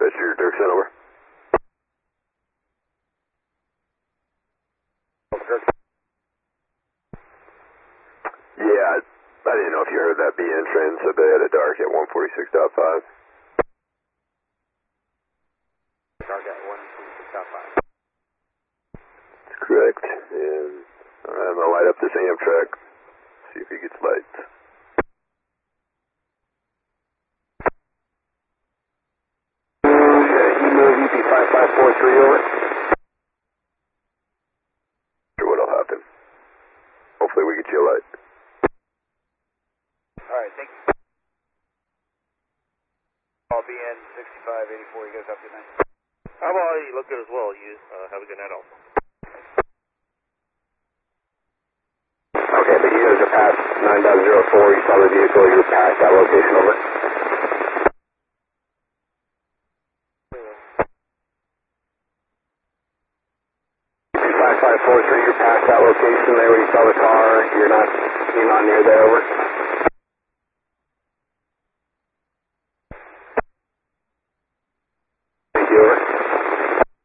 Dispatcher, Dirksen, over. Yeah, I didn't know if you heard that BN train said they had a dark at 146.5. Dark at 146.5. That's correct. And I'm going to light up this Amtrak. See if he gets lights. Okay, email UP5543 over. Sure what'll happen. Hopefully we get you a light. Alright, thank you. I'll be in 6584. You guys have a good night. How about you look good as well? You have a good night also. Okay, but you guys are past 9.04. You saw the vehicle. You're past that location, over. 5543, you're past that location there when you saw the car. You're not near there, over.